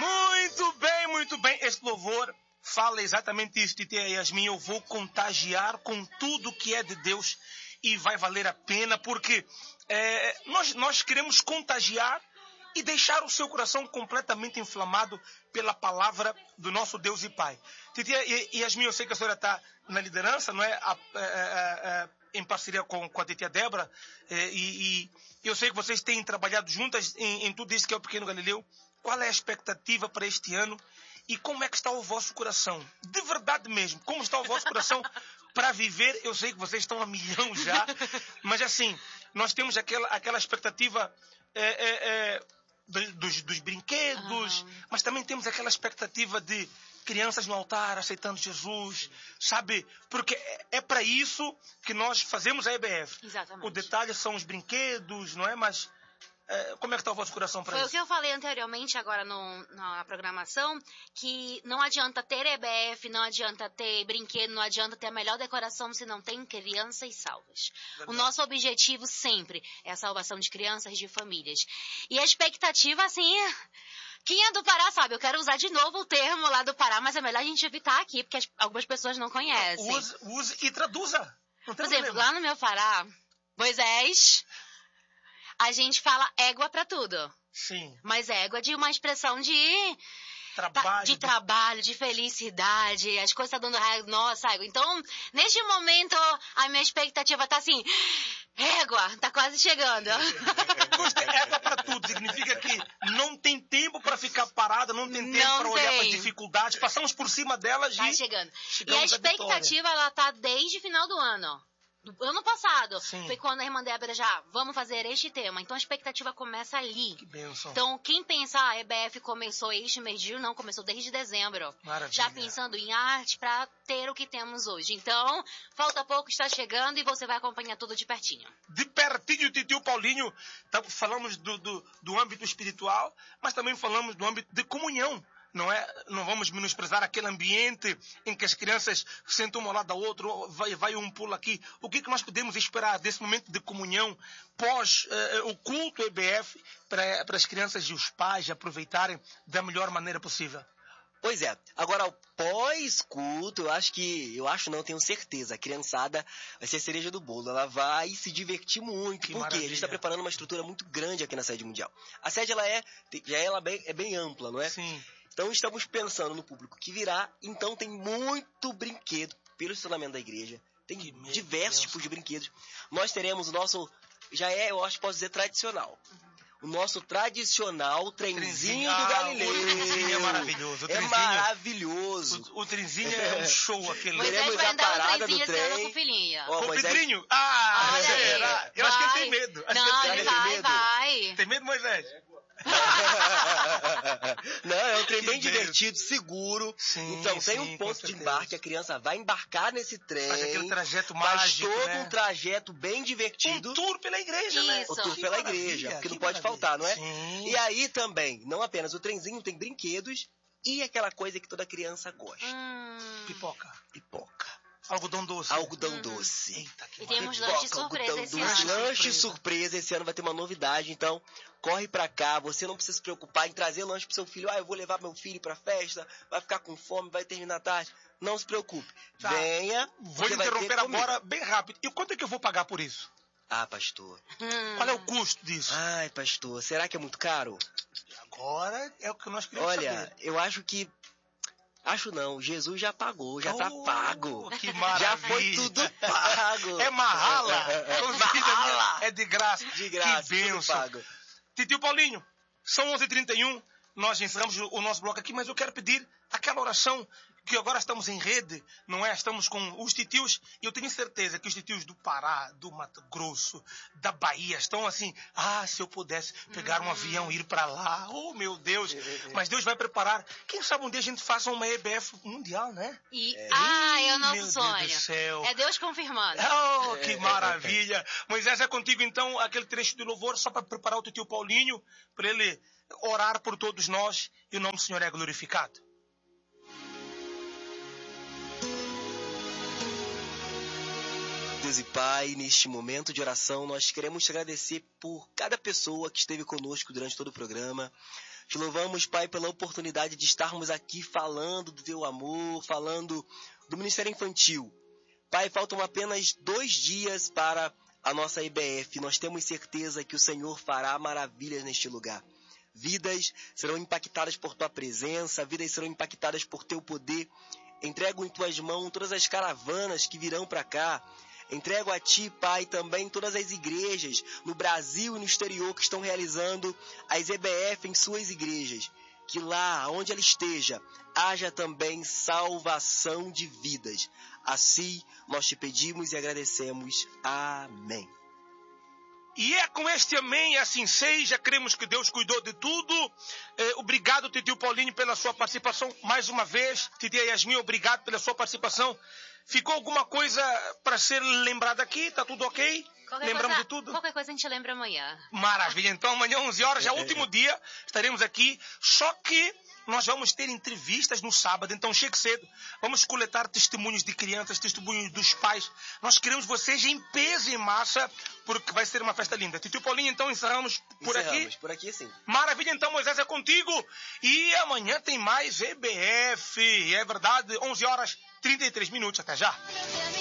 Muito bem. Esse louvor fala exatamente isso, Titia Yasmin. Eu vou contagiar com tudo que é de Deus e vai valer a pena, porque nós queremos contagiar e deixar o seu coração completamente inflamado pela palavra do nosso Deus e Pai. Titia Yasmin, eu sei que a senhora está na liderança, não é? Em parceria com a Titia Débora, e eu sei que vocês têm trabalhado juntas em tudo isso que é o Pequeno Galileu. Qual é a expectativa para este ano e como é que está o vosso coração? De verdade mesmo, como está o vosso coração para viver? Eu sei que vocês estão a milhão já, mas assim, nós temos aquela expectativa dos brinquedos, mas também temos aquela expectativa de crianças no altar aceitando Jesus, sabe? Porque é para isso que nós fazemos a EBF. Exatamente. O detalhe são os brinquedos, não é? Mas como é que está o vosso coração para isso? Foi o que eu falei anteriormente agora na programação, que não adianta ter EBF, não adianta ter brinquedo, não adianta ter a melhor decoração se não tem crianças salvas. Verdade. O nosso objetivo sempre é a salvação de crianças e de famílias. E a expectativa, assim, quem é do Pará sabe, eu quero usar de novo o termo lá do Pará, mas é melhor a gente evitar aqui, porque algumas pessoas não conhecem. Use e traduza. Por exemplo, lá no meu Pará, Moisés, a gente fala égua pra tudo. Sim. Mas égua de uma expressão de trabalho, de felicidade, as coisas estão dando nossa égua. Então, neste momento, a minha expectativa tá assim, égua, tá quase chegando. Égua pra tudo, significa que não tem tempo para ficar parada, não tem tempo para olhar para as dificuldades, passamos por cima delas tá chegando. E a expectativa, ela tá desde o final do ano. Do ano passado, sim, foi quando a irmã Débora vamos fazer este tema. Então a expectativa começa ali. Que bênção. Então quem pensa, a EBF começou este mês de julho, não, começou desde dezembro. Maravilha. Já pensando em arte para ter o que temos hoje. Então, falta pouco, está chegando e você vai acompanhar tudo de pertinho. De pertinho, tio Paulinho, falamos do âmbito espiritual, mas também falamos do âmbito de comunhão. Não vamos menosprezar aquele ambiente em que as crianças sentam um ao lado da outra, vai um pulo aqui. O que nós podemos esperar desse momento de comunhão pós o culto EBF para as crianças e os pais aproveitarem da melhor maneira possível? Pois é. Agora, o pós-culto, tenho certeza, a criançada vai ser a cereja do bolo. Ela vai se divertir muito. Por quê? A gente está preparando uma estrutura muito grande aqui na sede mundial. A sede, ela é bem ampla, não é? Sim. Então, estamos pensando no público que virá. Então, tem muito brinquedo pelo estacionamento da igreja. Tem diversos tipos de brinquedos. Nós teremos o nosso, eu acho que posso dizer, tradicional. O nosso tradicional trenzinho do Galileu. O trenzinho é maravilhoso. Maravilhoso. O trenzinho é um show aquele. Teremos a parada do trem. Com o filhinho. Com o Pedrinho? Olha será? Eu acho que ele tem medo. Vai. Tem medo, Moisés? Não, é um trem bem divertido, seguro. Sim, então tem um ponto de embarque, a criança vai embarcar nesse trem. Faz aquele trajeto mágico, um trajeto bem divertido. Um tour pela igreja, né? O tour pela igreja, porque não pode faltar, não é? Sim. E aí também, não apenas o trenzinho, tem brinquedos e aquela coisa que toda criança gosta. Pipoca. Algodão doce. Eita, que e temos lanche surpresa esse ano. Lanche surpresa esse ano vai ter uma novidade, então corre pra cá, você não precisa se preocupar em trazer lanche pro seu filho. Eu vou levar meu filho pra festa, vai ficar com fome, vai terminar tarde. Não se preocupe. Tá. Venha. Vou interromper agora bem rápido. E quanto é que eu vou pagar por isso? Pastor. Qual é o custo disso? Ai, pastor, será que é muito caro? Agora é o que nós queremos saber. Olha, eu acho que... Acho não, Jesus já pagou, já tá pago. Que maravilha. Já foi tudo pago. É mahala. É de graça. De graça, que bênção. Pago. Tio Paulinho, são 11h31, nós encerramos o nosso bloco aqui, mas eu quero pedir aquela oração que agora estamos em rede, não é? Estamos com os titios, e eu tenho certeza que os titios do Pará, do Mato Grosso, da Bahia, estão assim, se eu pudesse pegar um avião e ir para lá, oh meu Deus, mas Deus vai preparar, quem sabe um dia a gente faça uma EBF mundial, né? É o nosso sonho. Deus do céu. É Deus confirmando. Oh, que maravilha. Moisés, é contigo então aquele trecho de louvor, só para preparar o tio Paulinho, para ele orar por todos nós, e o nome do Senhor é glorificado. Deus e Pai, neste momento de oração, nós queremos te agradecer por cada pessoa que esteve conosco durante todo o programa. Te louvamos, Pai, pela oportunidade de estarmos aqui falando do Teu amor, falando do Ministério Infantil. Pai, faltam apenas 2 dias para a nossa IBF. Nós temos certeza que o Senhor fará maravilhas neste lugar. Vidas serão impactadas por Tua presença, vidas serão impactadas por Teu poder. Entrego em Tuas mãos todas as caravanas que virão para cá. Entrego a Ti, Pai, também todas as igrejas no Brasil e no exterior que estão realizando as EBF em suas igrejas. Que lá, onde ela esteja, haja também salvação de vidas. Assim, nós te pedimos e agradecemos. Amém. E é com este amém, assim seja. Cremos que Deus cuidou de tudo. Obrigado, titio Paulinho, pela sua participação mais uma vez. Titia Yasmin, obrigado pela sua participação. Ficou alguma coisa para ser lembrada aqui? Tá tudo ok? Lembramos de tudo? Qualquer coisa a gente lembra amanhã. Maravilha. Então amanhã, 11 horas, já é o último dia, estaremos aqui. Só que nós vamos ter entrevistas no sábado, então chegue cedo. Vamos coletar testemunhos de crianças, testemunhos dos pais. Nós queremos vocês em peso e massa, porque vai ser uma festa linda. Titio Paulinho, então encerramos por aqui? Encerramos por aqui, sim. Maravilha, então Moisés é contigo. E amanhã tem mais EBF, é verdade, 11 horas 33 minutos. Até já.